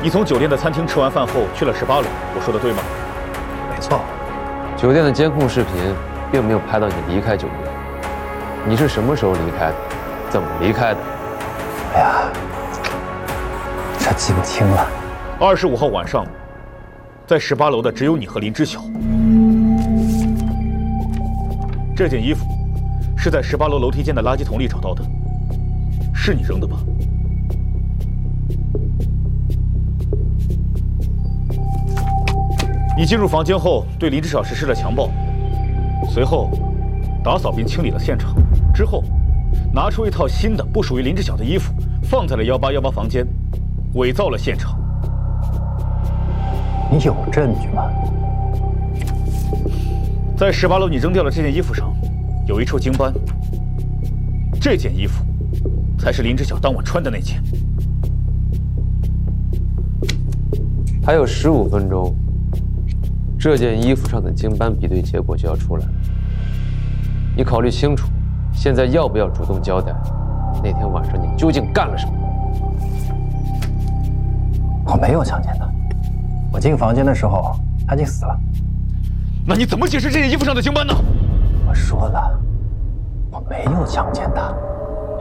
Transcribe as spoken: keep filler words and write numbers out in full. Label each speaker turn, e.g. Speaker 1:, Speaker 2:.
Speaker 1: 你从酒店的餐厅吃完饭后去了十八楼，我说的对吗？
Speaker 2: 没错。
Speaker 3: 酒店的监控视频并没有拍到你离开酒店。你是什么时候离开的？怎么离开的？
Speaker 2: 哎呀，这记不清了。
Speaker 1: 二十五号晚上，在十八楼的只有你和林知晓。这件衣服是在十八楼楼梯间的垃圾桶里找到的，是你扔的吧？你进入房间后，对林知晓实施了强暴，随后打扫并清理了现场，之后拿出一套新的不属于林知晓的衣服，放在了幺八幺八房间，伪造了现场。
Speaker 2: 你有证据吗？
Speaker 1: 在十八楼你扔掉的这件衣服上有一处精斑，这件衣服才是林知晓当晚穿的那件。
Speaker 3: 还有十五分钟，这件衣服上的精斑比对结果就要出来了。你考虑清楚，现在要不要主动交代那天晚上你究竟干了什么？
Speaker 2: 我没有强奸他，我进房间的时候他已经死了。
Speaker 1: 那你怎么解释这件衣服上的精斑呢？
Speaker 2: 我说了，我没有强奸他。